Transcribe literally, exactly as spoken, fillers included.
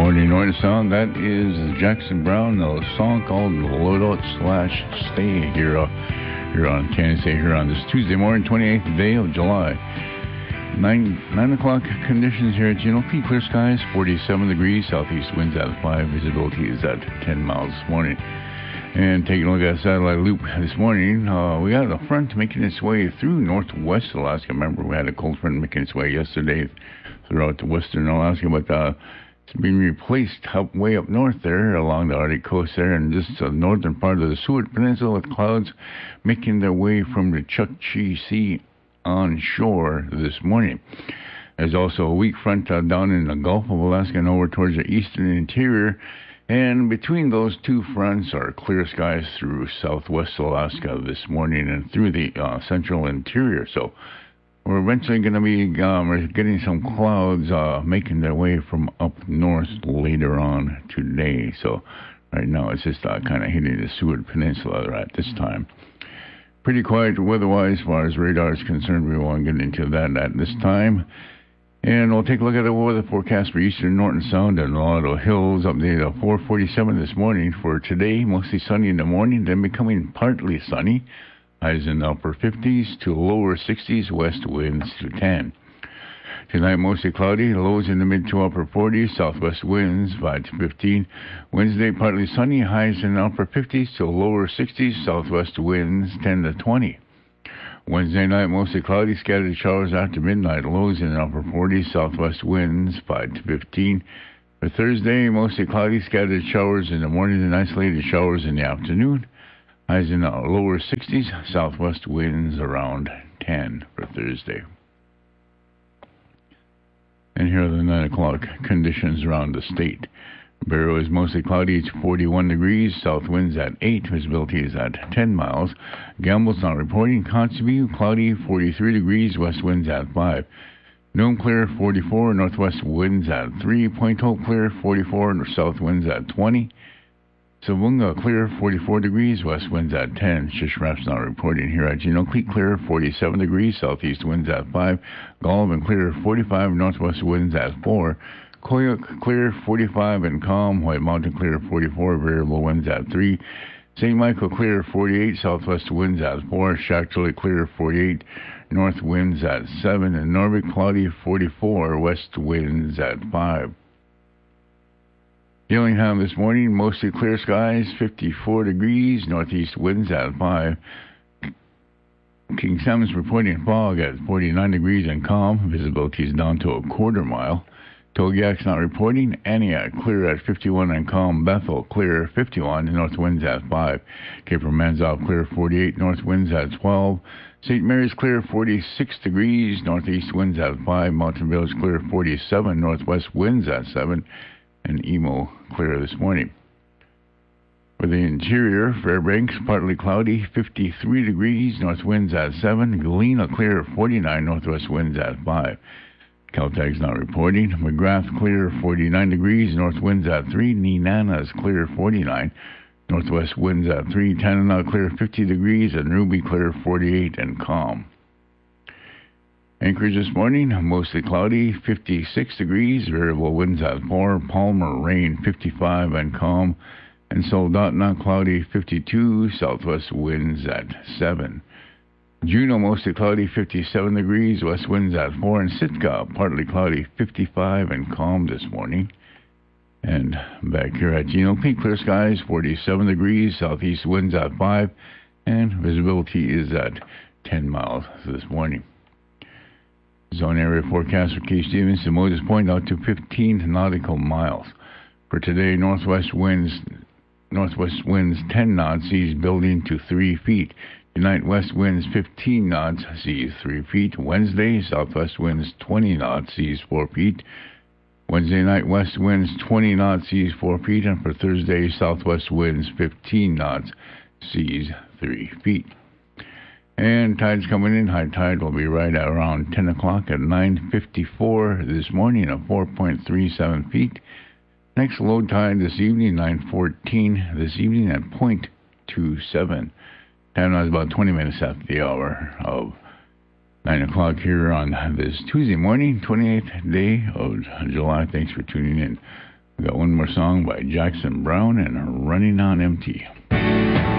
morning, Northern Sound. That is Jackson Brown, a song called Loadout slash Stay here, uh, here on Kansas City here on this Tuesday morning, twenty-eighth day of July. Nine nine o'clock conditions here at Juneau. Clear skies, forty-seven degrees, southeast winds at five, visibility is at ten miles this morning. And taking a look at satellite loop this morning, uh, we got a front making its way through northwest Alaska. Remember, we had a cold front making its way yesterday throughout the western Alaska, but uh, it's being replaced up way up north there along the Arctic coast there, and just the northern part of the Seward Peninsula with clouds making their way from the Chukchi Sea onshore this morning. There's also a weak front uh, down in the Gulf of Alaska and over towards the eastern interior. And between those two fronts are clear skies through southwest Alaska this morning and through the uh, central interior. So we're eventually going to be um, getting some clouds uh, making their way from up north later on today. So right now it's just uh, kind of hitting the Seward Peninsula at this time. Pretty quiet weather-wise as far as radar is concerned. We won't get into that at this time. And we'll take a look at the weather forecast for eastern Norton Sound and Lauderdale Hills. Updated at four forty-seven this morning. For today, mostly sunny in the morning, then becoming partly sunny. Highs in the upper fifties to lower sixties, west winds to ten. Tonight, mostly cloudy, lows in the mid to upper forties, southwest winds five to fifteen. Wednesday, partly sunny, highs in the upper fifties to lower sixties, southwest winds ten to twenty. Wednesday night, mostly cloudy, scattered showers after midnight, lows in the upper forties, southwest winds five to fifteen. For Thursday, mostly cloudy, scattered showers in the morning and isolated showers in the afternoon. Highs in the lower sixties, southwest winds around ten for Thursday. And here are the nine o'clock conditions around the state. Barrow is mostly cloudy, it's forty-one degrees, south winds at eight, visibility is at ten miles. Gamble's not reporting. Kotzebue, cloudy, forty-three degrees, west winds at five. Nome clear, forty-four, northwest winds at three. Point Hope clear, forty-four, south winds at twenty. Savunga clear, forty-four degrees, west winds at ten. Shishmaref's not reporting here at Juneau. Cleet clear, forty-seven degrees, southeast winds at five. Goulburn clear, forty-five, northwest winds at four. Koyuk clear, forty-five and calm. White Mountain clear, forty-four, variable winds at three. Saint Michael clear, forty-eight, southwest winds at four. Shaktoolik clear, forty-eight, north winds at seven. And Norbit cloudy, forty-four, west winds at five. Dillingham this morning, mostly clear skies, fifty-four degrees, northeast winds at five. King Salmon's reporting fog at forty-nine degrees and calm. Visibility is down to a quarter mile. Togiak's not reporting. Aniak clear at fifty-one and calm. Bethel clear fifty-one, north winds at five. Cape Romanzoff clear forty-eight, north winds at twelve. Saint Mary's clear forty-six degrees, northeast winds at five. Mountain Village clear forty-seven, northwest winds at seven. And Emo clear this morning. For the interior, Fairbanks partly cloudy, fifty-three degrees, north winds at seven. Galena clear forty-nine, northwest winds at five. Caltech's not reporting. McGrath clear forty-nine degrees, north winds at three. Nenana's clear forty-nine, northwest winds at three. Tanana clear fifty degrees, and Ruby clear forty-eight and calm. Anchorage this morning, mostly cloudy, fifty-six degrees, variable winds at four. Palmer rain, fifty-five and calm. And Soldotna cloudy, fifty-two, southwest winds at seven. Juneau mostly cloudy, fifty-seven degrees, west winds at four. And Sitka partly cloudy, fifty-five and calm this morning. And back here at Juneau, clear skies, forty-seven degrees, southeast winds at five. And visibility is at ten miles this morning. Zone area forecast for Cape Stevens to Moses Point out to fifteen nautical miles. For today, northwest winds, northwest winds ten knots, seas building to three feet. Tonight, west winds fifteen knots, seas three feet. Wednesday, southwest winds twenty knots, seas four feet. Wednesday night, west winds twenty knots, seas four feet. And for Thursday, southwest winds fifteen knots, seas three feet. And tide's coming in. High tide will be right at around ten o'clock at nine fifty-four this morning at four point three seven feet. Next low tide this evening, nine fourteen this evening at point two seven. Time now is about twenty minutes after the hour of nine o'clock here on this Tuesday morning, twenty-eighth day of July. Thanks for tuning in. We got one more song by Jackson Browne and Running on Empty.